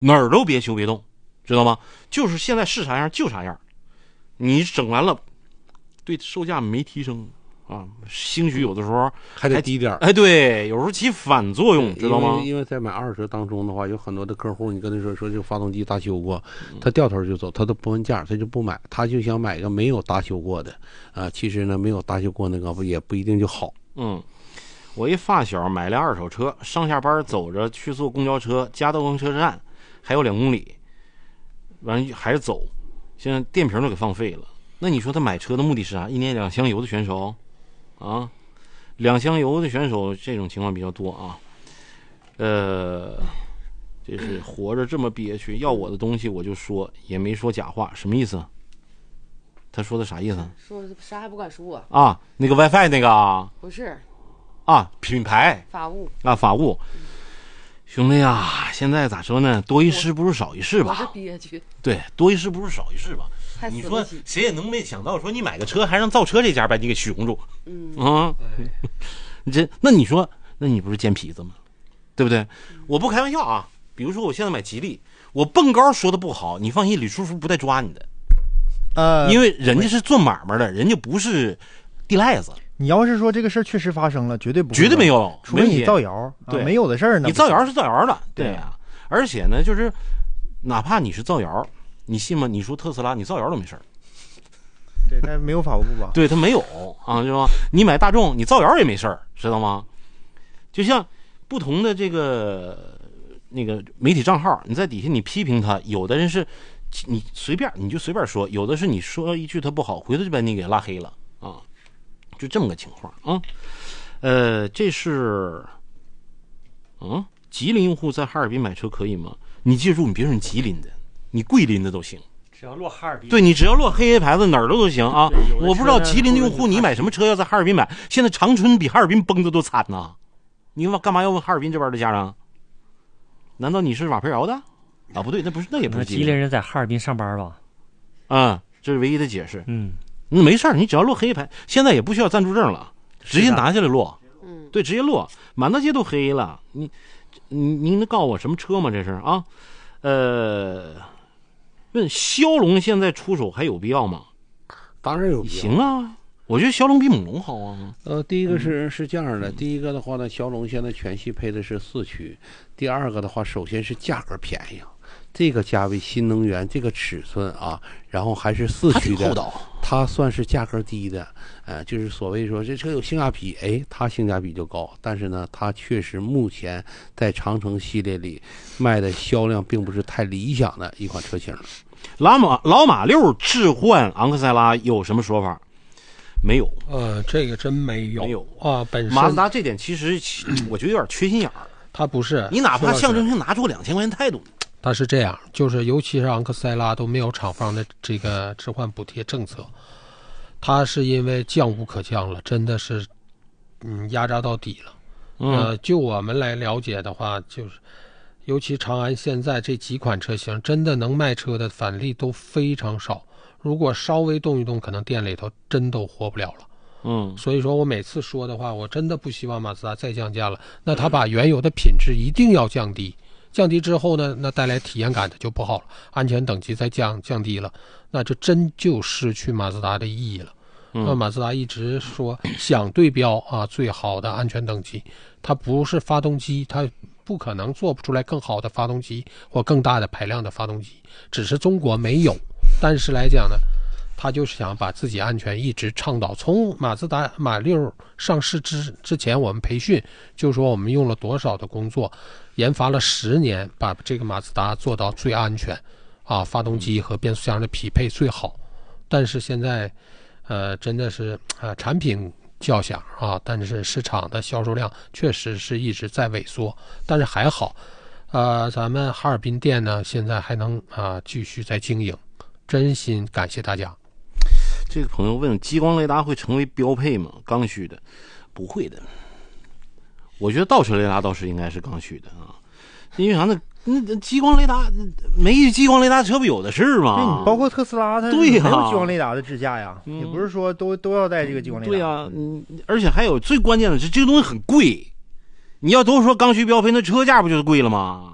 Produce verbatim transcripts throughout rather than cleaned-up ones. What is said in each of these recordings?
哪儿都别修别动，知道吗？就是现在是啥样就啥样，你整完了，对售价没提升啊，兴许有的时候还得低点。 哎，对，有时候起反作用，知道吗？ 因为因为在买二手车当中的话，有很多的客户，你跟他说说这个发动机大修过，他掉头就走，他都不问价，他就不买，他就想买一个没有大修过的啊。其实呢，没有大修过那个也不一定就好。 嗯。我一发小买辆二手车，上下班走着去坐公交车，家到公车站还有两公里，完还是走，现在电瓶都给放废了。那你说他买车的目的是啥？一年两箱油的选手啊，两箱油的选手这种情况比较多啊。呃，这是活着这么憋屈，要我的东西我就说，也没说假话，什么意思？他说的啥意思？ 说啥还不敢说啊？ 啊，那个 WiFi 那个啊？ 不是。 啊，品牌法务啊，法务，兄弟呀，现在咋说呢？多一事不如少一事吧。 我是憋屈。 对，多一事不如少一事吧。你说谁也能没想到，说你买个车还让造车这家把你给熊住，嗯啊，你这那你说，那你不是贱皮子吗？对不对？我不开玩笑啊。比如说我现在买吉利，我蹦高说的不好，你放心，李叔叔不带抓你的，呃，因为人家是做买卖的，人家不是地赖子。 你要是说这个事儿确实发生了，绝对不会， 绝对没有， 除非你造谣。 对、 啊，没有的事儿呢。 你造谣是造谣的，对呀、啊。而且呢，就是哪怕你是造谣，你信吗？你说特斯拉，你造谣都没事儿。 对，但没有法务部吧？ 对他没有啊，是吧？你买大众，你造谣也没事儿，知道吗？就像不同的这个那个媒体账号，你在底下你批评他，有的人是你随便你就随便说，有的是你说一句他不好，回头就把你给拉黑了啊。就这么个情况啊，呃，这是，嗯，吉林用户在哈尔滨买车可以吗？你记住，你别说你吉林的，你桂林的都行， 只要落哈尔滨， 对你只要落黑 A 牌子哪儿都都行啊。我不知道吉林的用户你买什么车要在哈尔滨买，现在长春比哈尔滨崩的都惨呐。你干嘛要问哈尔滨这边的家长？难道你是瓦培窑的？啊，不对，那不是，那也不是吉林人在哈尔滨上班吧？ 啊，这是唯一的解释。 嗯。 没事儿，你只要落黑牌，现在也不需要暂住证了，直接拿下来落。嗯，对，直接落，满大街都黑了。你，你，您能告诉我什么车吗？这是啊，呃，问骁龙现在出手还有必要吗？ 当然有必要。 行啊，我觉得骁龙比猛龙好啊。 呃，第一个是是这样的，嗯、第一个的话呢，骁龙现在全系配的是四驱，第二个的话，首先是价格便宜。这个价位新能源这个尺寸啊，然后还是四驱的，它算是价格低的，呃，就是所谓说这车有性价比，哎，它性价比就高，但是呢，它确实目前在长城系列里卖的销量并不是太理想的一款车型。 老马老马六置换昂克赛拉有什么说法？没有， 呃，这个真没有， 没有啊，本身马自达这点其实我觉得有点缺心眼儿。 它不是， 你哪怕象征性拿出两千块钱态度。 它是这样，就是尤其是昂克赛拉都没有厂方的这个置换补贴政策，它是因为降无可降了，真的是嗯压榨到底了。 嗯、 呃，就我们来了解的话，就是尤其长安现在这几款车型，真的能卖车的返利都非常少。如果稍微动一动，可能店里头真都活不了了。 嗯， 所以说我每次说的话，我真的不希望马自达再降价了。那它把原有的品质一定要降低。降低之后呢，那带来体验感的就不好了，安全等级再降降低了，那这真就失去马自达的意义了。 嗯、 那马自达一直说想对标啊最好的安全等级，它不是发动机，它不可能做不出来更好的发动机或更大的排量的发动机，只是中国没有。但是来讲呢，他就是想把自己安全一直倡导。从马自达马六上市之之前，我们培训就说我们用了多少的工作，研发了十年，把这个马自达做到最安全，啊，发动机和变速箱的匹配最好。但是现在，呃，真的是呃产品较响啊，但是市场的销售量确实是一直在萎缩。但是还好，呃，咱们哈尔滨店呢，现在还能啊、呃、继续在经营，真心感谢大家。 这个朋友问：激光雷达会成为标配吗？刚需的，不会的。我觉得倒车雷达倒是应该是刚需的啊，因为啥呢？那激光雷达没激光雷达车不有的是吗？ 对，你包括特斯拉，它对呀、 没有激光雷达的支架呀， 嗯、 也不是说都都要带这个激光雷达。 对呀、啊，嗯，而且还有最关键的是，这个东西很贵。你要都说刚需标配，那车价不就是贵了吗？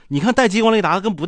你看带激光雷达跟不